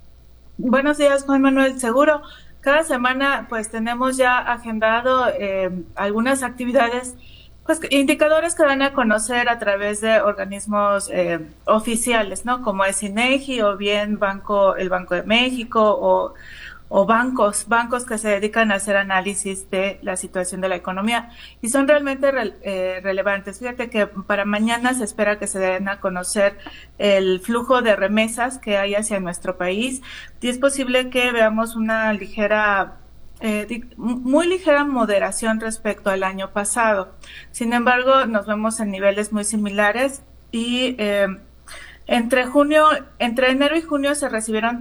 Buenos días, Juan Manuel. Seguro, cada semana pues tenemos ya agendado eh, algunas actividades, pues indicadores que van a conocer a través de organismos eh, oficiales, ¿no? Como es INEGI o bien Banco, el Banco de México o, o bancos, bancos que se dedican a hacer análisis de la situación de la economía y son realmente re, eh, relevantes. Fíjate que para mañana se espera que se den a conocer el flujo de remesas que hay hacia nuestro país y es posible que veamos una ligera Eh, muy ligera moderación respecto al año pasado. Sin embargo, nos vemos en niveles muy similares y eh, entre junio, entre enero y junio se recibieron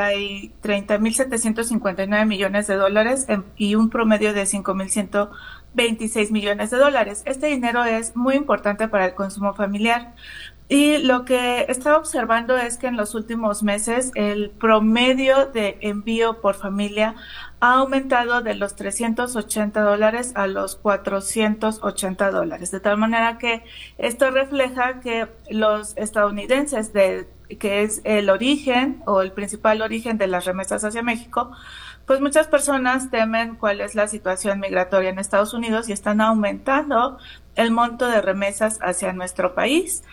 treinta mil setecientos cincuenta y nueve millones de dólares en, y un promedio de cinco mil ciento veintiséis millones de dólares. Este dinero es muy importante para el consumo familiar. Y lo que estaba observando es que en los últimos meses el promedio de envío por familia ha aumentado de los trescientos ochenta dólares a los cuatrocientos ochenta dólares. De tal manera que esto refleja que los estadounidenses, de, que es el origen o el principal origen de las remesas hacia México, pues muchas personas temen cuál es la situación migratoria en Estados Unidos y están aumentando el monto de remesas hacia nuestro país.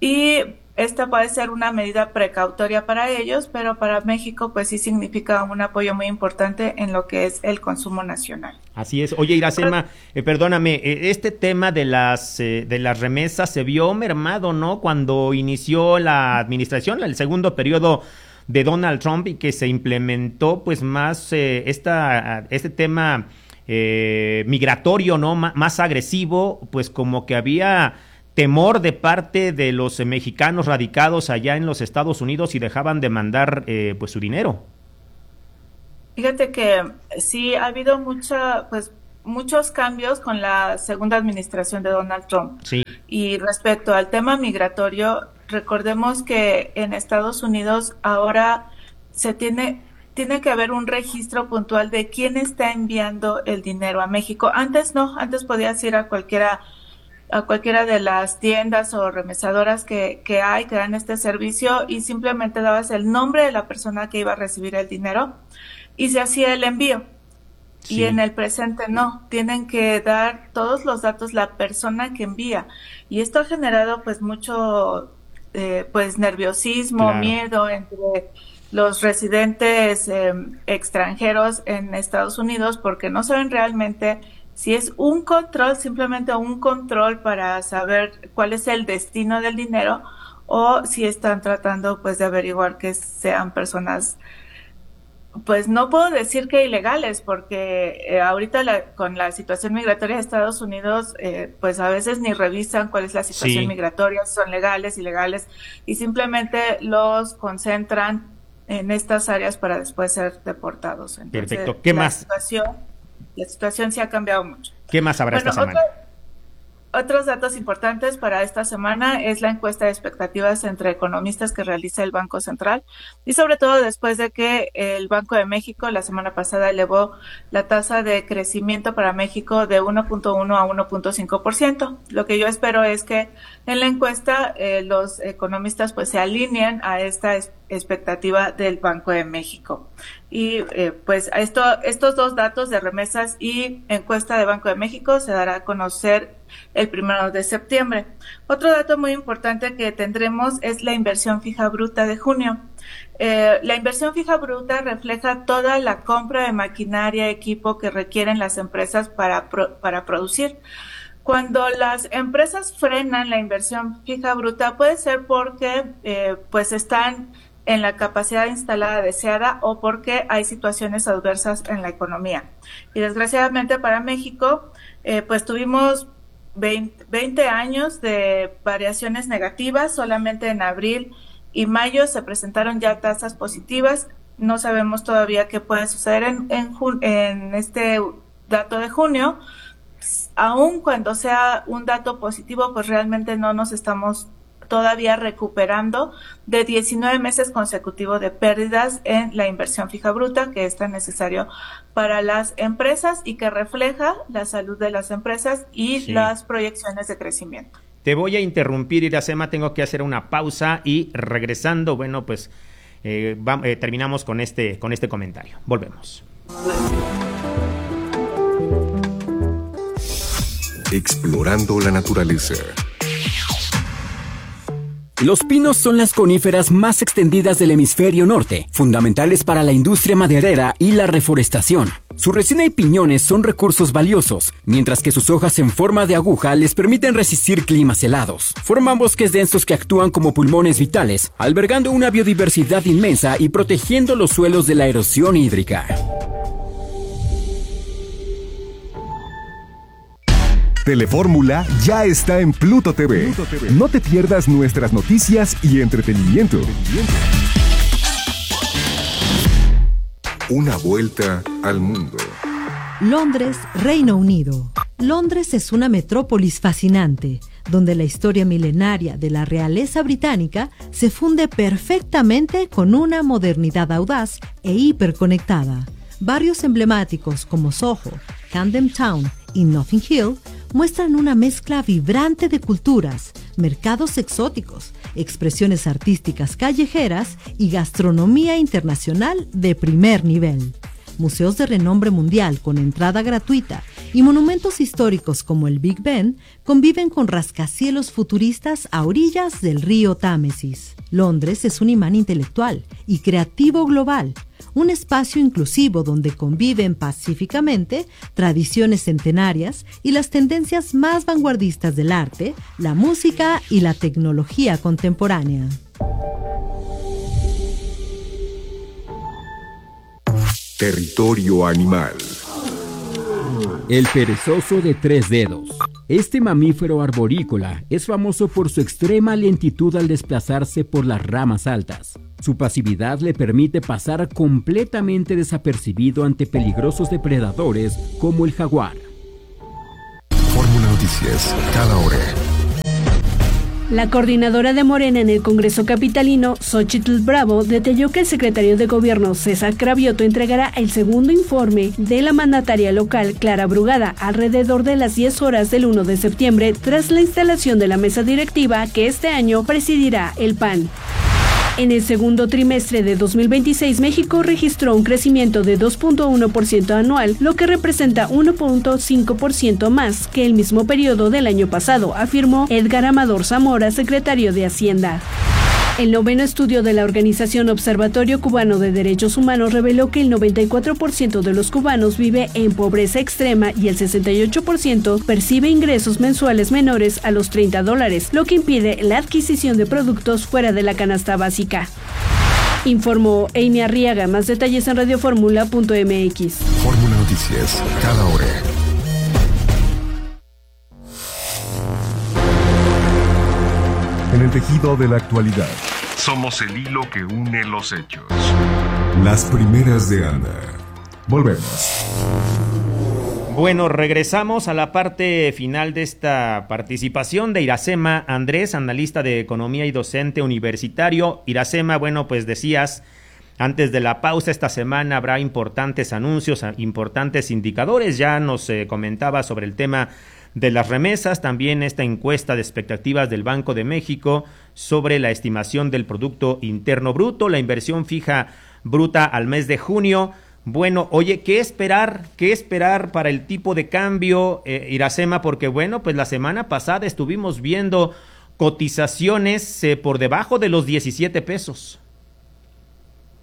Y esta puede ser una medida precautoria para ellos, pero para México pues sí significa un apoyo muy importante en lo que es el consumo nacional. Así es. Oye, Iracema, eh, perdóname, eh, este tema de las eh, de las remesas se vio mermado, ¿no? Cuando inició la administración, el segundo periodo de Donald Trump y que se implementó pues más eh, esta este tema eh, migratorio, ¿no? M- más agresivo, pues como que había temor de parte de los eh, mexicanos radicados allá en los Estados Unidos y dejaban de mandar eh, pues su dinero. Fíjate que sí ha habido mucha, pues muchos cambios con la segunda administración de Donald Trump. Sí. Y respecto al tema migratorio, recordemos que en Estados Unidos ahora se tiene tiene que haber un registro puntual de quién está enviando el dinero a México. Antes no, antes podías ir a cualquiera a cualquiera de las tiendas o remesadoras que, que hay, que dan este servicio y simplemente dabas el nombre de la persona que iba a recibir el dinero y se hacía el envío. Sí. Y en el presente no, tienen que dar todos los datos la persona que envía. Y esto ha generado pues mucho eh, pues nerviosismo, claro, miedo entre los residentes eh, extranjeros en Estados Unidos porque no saben realmente si es un control, simplemente un control para saber cuál es el destino del dinero o si están tratando pues de averiguar que sean personas, pues no puedo decir que ilegales, porque eh, ahorita la, con la situación migratoria de Estados Unidos, eh, pues a veces ni revisan cuál es la situación sí. migratoria, si son legales, ilegales, y simplemente los concentran en estas áreas para después ser deportados. Entonces, perfecto. ¿Qué la más? Situación, la situación sí ha cambiado mucho. ¿Qué más habrá bueno, esta semana? Otro, otros datos importantes para esta semana es la encuesta de expectativas entre economistas que realiza el Banco Central y sobre todo después de que el Banco de México la semana pasada elevó la tasa de crecimiento para México de uno punto uno a uno punto cinco por ciento. Lo que yo espero es que en la encuesta eh, los economistas pues se alineen a esta expectativa del Banco de México. Y eh, pues esto, estos dos datos de remesas y encuesta de Banco de México se dará a conocer el primero de septiembre. Otro dato muy importante que tendremos es la inversión fija bruta de junio. Eh, la inversión fija bruta refleja toda la compra de maquinaria, equipo que requieren las empresas para, pro, para producir. cuando las empresas frenan la inversión fija bruta puede ser porque eh, pues están en la capacidad instalada deseada o porque hay situaciones adversas en la economía. Y desgraciadamente para México, eh, pues tuvimos veinte, veinte años de variaciones negativas. Solamente en abril y mayo se presentaron ya tasas positivas. No sabemos todavía qué puede suceder en, en, en este dato de junio. Aun cuando sea un dato positivo, pues realmente no nos estamos todavía recuperando de diecinueve meses consecutivos de pérdidas en la inversión fija bruta, que es tan necesario para las empresas y que refleja la salud de las empresas y sí. las proyecciones de crecimiento. Te voy a interrumpir, Iracema, tengo que hacer una pausa y regresando, bueno, pues eh, va, eh, terminamos con este, con este comentario. Volvemos. Explorando la naturaleza. Los pinos son las coníferas más extendidas del hemisferio norte, fundamentales para la industria maderera y la reforestación. Su resina y piñones son recursos valiosos, mientras que sus hojas en forma de aguja les permiten resistir climas helados. Forman bosques densos que actúan como pulmones vitales, albergando una biodiversidad inmensa y protegiendo los suelos de la erosión hídrica. Telefórmula ya está en Pluto T V. Pluto T V. No te pierdas nuestras noticias y entretenimiento. Una vuelta al mundo. Londres, Reino Unido. Londres es una metrópolis fascinante, donde la historia milenaria de la realeza británica se funde perfectamente con una modernidad audaz e hiperconectada. Barrios emblemáticos como Soho, Camden Town y Notting Hill muestran una mezcla vibrante de culturas, mercados exóticos, expresiones artísticas callejeras y gastronomía internacional de primer nivel. Museos de renombre mundial con entrada gratuita y monumentos históricos como el Big Ben conviven con rascacielos futuristas a orillas del río Támesis. Londres es un imán intelectual y creativo global, un espacio inclusivo donde conviven pacíficamente tradiciones centenarias y las tendencias más vanguardistas del arte, la música y la tecnología contemporánea. Territorio animal. El perezoso de tres dedos. Este mamífero arborícola es famoso por su extrema lentitud al desplazarse por las ramas altas. Su pasividad le permite pasar completamente desapercibido ante peligrosos depredadores como el jaguar. Fórmula Noticias, cada hora. La coordinadora de Morena en el Congreso capitalino, Xóchitl Bravo, detalló que el secretario de Gobierno, César Cravioto, entregará el segundo informe de la mandataria local, Clara Brugada, alrededor de las diez horas del primero de septiembre, tras la instalación de la mesa directiva que este año presidirá el P A N. En el segundo trimestre de dos mil veintiséis, México registró un crecimiento de dos punto uno por ciento anual, lo que representa uno punto cinco por ciento más que el mismo periodo del año pasado, afirmó Edgar Amador Zamora, secretario de Hacienda. El noveno estudio de la organización Observatorio Cubano de Derechos Humanos reveló que el noventa y cuatro por ciento de los cubanos vive en pobreza extrema y el sesenta y ocho por ciento percibe ingresos mensuales menores a los treinta dólares, lo que impide la adquisición de productos fuera de la canasta básica. Informó Amy Arriaga. Más detalles en radioformula punto m x. Fórmula Noticias, cada hora. En el tejido de la actualidad. Somos el hilo que une los hechos. Las primeras de Ana. Volvemos. Bueno, regresamos a la parte final de esta participación de Iracema Andrés, analista de economía y docente universitario. Iracema, bueno, pues decías antes de la pausa, esta semana habrá importantes anuncios, importantes indicadores. Ya nos eh, comentaba sobre el tema de las remesas, también esta encuesta de expectativas del Banco de México sobre la estimación del Producto Interno Bruto, la inversión fija bruta al mes de junio. Bueno, oye, ¿qué esperar? ¿Qué esperar para el tipo de cambio, eh, Iracema? Porque bueno, pues la semana pasada estuvimos viendo cotizaciones eh, por debajo de los diecisiete pesos.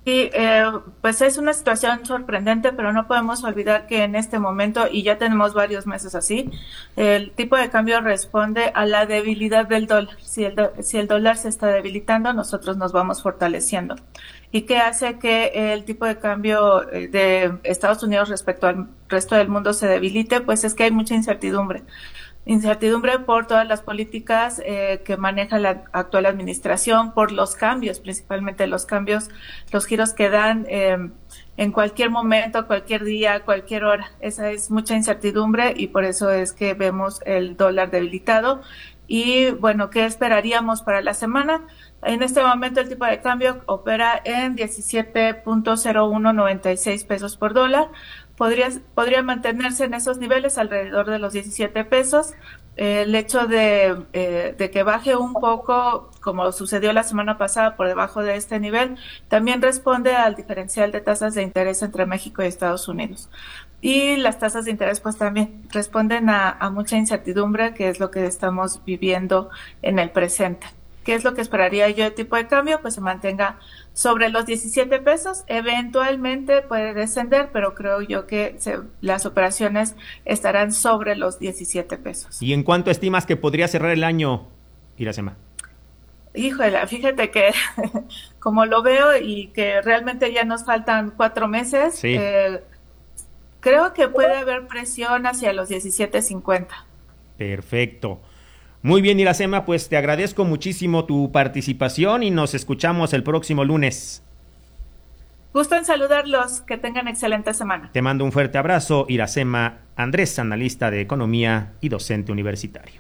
Sí, eh, pues es una situación sorprendente, pero no podemos olvidar que en este momento, y ya tenemos varios meses así, el tipo de cambio responde a la debilidad del dólar. Si el, do, si el dólar se está debilitando, nosotros nos vamos fortaleciendo. ¿Y qué hace que el tipo de cambio de Estados Unidos respecto al resto del mundo se debilite? Pues es que hay mucha incertidumbre. Incertidumbre por todas las políticas eh, que maneja la actual administración, por los cambios, principalmente los cambios, los giros que dan eh, en cualquier momento, cualquier día, cualquier hora. Esa es mucha incertidumbre y por eso es que vemos el dólar debilitado. Y bueno, ¿qué esperaríamos para la semana? En este momento el tipo de cambio opera en diecisiete punto cero uno noventa y seis pesos por dólar. Podría, podría mantenerse en esos niveles alrededor de los diecisiete pesos. Eh, el hecho de, eh, de que baje un poco, como sucedió la semana pasada, por debajo de este nivel, también responde al diferencial de tasas de interés entre México y Estados Unidos. Y las tasas de interés pues también responden a, a mucha incertidumbre, que es lo que estamos viviendo en el presente. ¿Qué es lo que esperaría yo de tipo de cambio? Pues se mantenga sobre los diecisiete pesos, eventualmente puede descender, pero creo yo que se, las operaciones estarán sobre los diecisiete pesos. ¿Y en cuánto estimas que podría cerrar el año, Iracema? Híjole, fíjate que como lo veo y que realmente ya nos faltan cuatro meses, sí. eh, creo que puede haber presión hacia los diecisiete cincuenta. Perfecto. Muy bien, Iracema, pues te agradezco muchísimo tu participación y nos escuchamos el próximo lunes. Gusto en saludarlos, que tengan excelente semana. Te mando un fuerte abrazo, Iracema Andrés, analista de economía y docente universitario.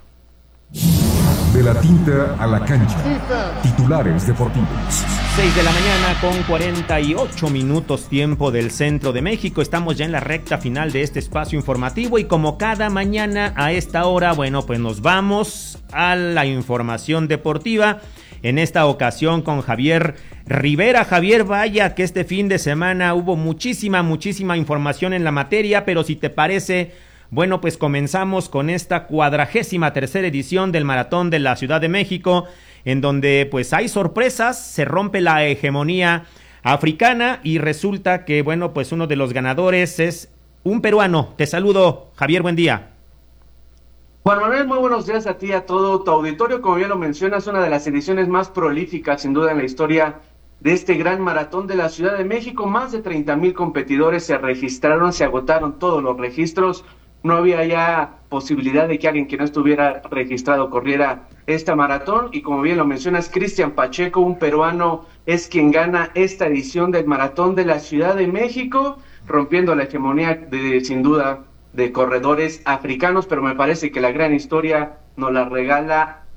De la tinta a la cancha, titulares deportivos. seis de la mañana con cuarenta y ocho minutos tiempo del centro de México. Estamos ya en la recta final de este espacio informativo y como cada mañana a esta hora, bueno, pues nos vamos a la información deportiva. En esta ocasión con Javier Rivera. Javier, vaya que este fin de semana hubo muchísima, muchísima información en la materia, pero si te parece, bueno, pues comenzamos con esta cuadragésima tercera edición del Maratón de la Ciudad de México, en donde pues hay sorpresas, se rompe la hegemonía africana y resulta que, bueno, pues uno de los ganadores es un peruano. Te saludo, Javier, buen día. Juan Manuel, muy buenos días a ti y a todo tu auditorio. Como bien lo mencionas, una de las ediciones más prolíficas, sin duda, en la historia de este gran maratón de la Ciudad de México. Más de treinta mil competidores se registraron, se agotaron todos los registros. No había ya posibilidad de que alguien que no estuviera registrado corriera esta maratón, y como bien lo mencionas, Cristian Pacheco, un peruano, es quien gana esta edición del Maratón de la Ciudad de México, rompiendo la hegemonía de, sin duda, de corredores africanos, pero me parece que la gran historia nos la regala